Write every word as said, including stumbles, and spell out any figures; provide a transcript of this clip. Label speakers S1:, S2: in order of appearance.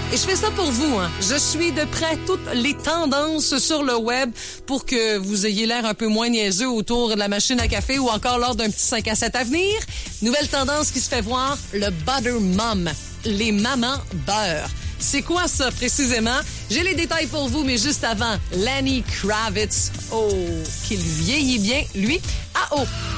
S1: Et je fais ça pour vous, hein. Je suis de près toutes les tendances sur le web pour que vous ayez l'air un peu moins niaiseux autour de la machine à café ou encore lors d'un petit cinq à sept à venir. Nouvelle tendance qui se fait voir, le butter mom, les mamans beurre. C'est quoi ça précisément? J'ai les détails pour vous, mais juste avant, Lenny Kravitz. Oh, qu'il vieillit bien, lui. Ah oh!